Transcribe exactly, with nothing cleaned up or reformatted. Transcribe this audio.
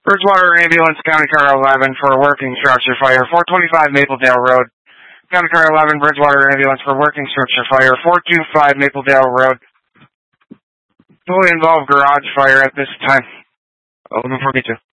Bridgewater Ambulance, County Car eleven for working structure fire, four twenty-five Mapledale Road. County Car eleven, Bridgewater Ambulance for working structure fire, four twenty-five Mapledale Road. Fully involved garage fire at this time. eleven forty-two.